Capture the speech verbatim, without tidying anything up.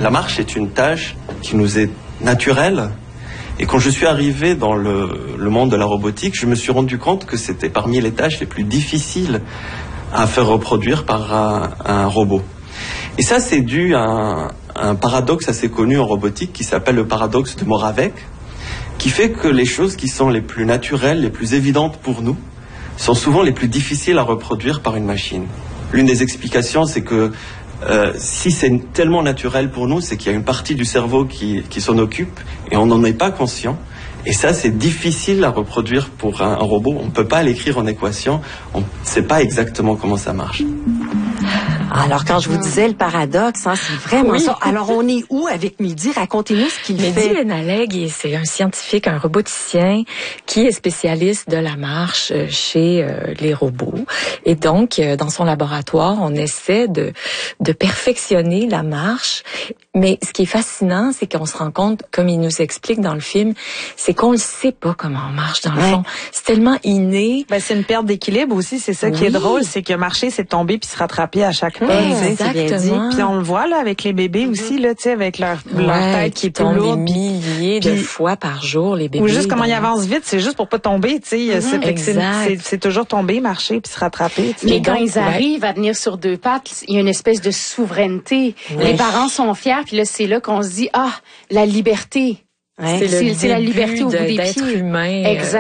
La marche est une tâche qui nous est naturelle. Et quand je suis arrivé dans le, le monde de la robotique, je me suis rendu compte que c'était parmi les tâches les plus difficiles à faire reproduire par un, un robot. Et ça, c'est dû à un, un paradoxe assez connu en robotique qui s'appelle le paradoxe de Moravec, qui fait que les choses qui sont les plus naturelles, les plus évidentes pour nous, sont souvent les plus difficiles à reproduire par une machine. L'une des explications, c'est que Euh, si c'est tellement naturel pour nous, c'est qu'il y a une partie du cerveau qui, qui s'en occupe et on n'en est pas conscient. Et ça, c'est difficile à reproduire pour un, un robot. On ne peut pas l'écrire en équation. On ne sait pas exactement comment ça marche. Alors, quand je vous disais le paradoxe, hein, c'est vraiment oui. ça. Alors, on est où avec Mehdi? Racontez-nous ce qu'il Mehdi fait. Mehdi Benaleg, c'est un scientifique, un roboticien qui est spécialiste de la marche chez euh, les robots. Et donc, euh, dans son laboratoire, on essaie de, de perfectionner la marche. Mais ce qui est fascinant, c'est qu'on se rend compte, comme il nous explique dans le film, c'est qu'on ne sait pas comment on marche dans le ouais. fond. C'est tellement inné. Ben, c'est une perte d'équilibre aussi. C'est ça oui. qui est drôle, c'est que marcher, c'est tomber puis se rattraper à chaque pas. Ouais, exactement. Puis on le voit là avec les bébés aussi, là, tu sais, avec leur, ouais, leur tête qui tombe lourde, des milliers puis, de fois par jour, les bébés. Ou juste comment ils avancent vite, c'est juste pour pas tomber, tu sais. Mm-hmm. C'est, c'est, c'est toujours tomber, marcher puis se rattraper. Mais quand ils arrivent ouais. à tenir sur deux pattes, il y a une espèce de souveraineté. Oui. Les parents sont fiers, puis là, c'est là qu'on se dit, ah, la liberté. Ouais. C'est, c'est, c'est la liberté au bout des d'être pieds. Humain. Exact.